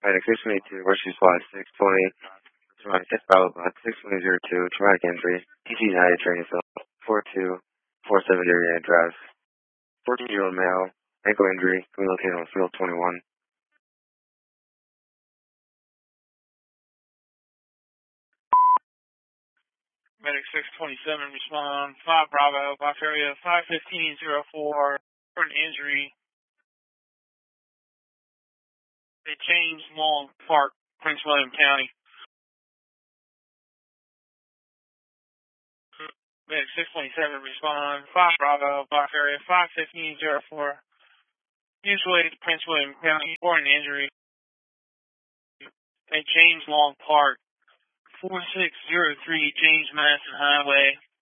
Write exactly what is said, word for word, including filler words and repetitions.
Medic six twenty-two, Rescue Squad six twenty, traumatic test battle bot six twenty oh two, traumatic injury, T C United training field, four two four seven zero address, fourteen-year-old male, ankle injury, can be located on field twenty-one. Medic six twenty-seven, respond, five Bravo, Box area five fifteen oh four, for an injury. They changed Long Park, Prince William County. Medic six twenty-seven, respond, five Bravo, Box area five fifteen oh four, usually to Prince William County for an injury. They changed Long Park, four six oh three James Madison Highway.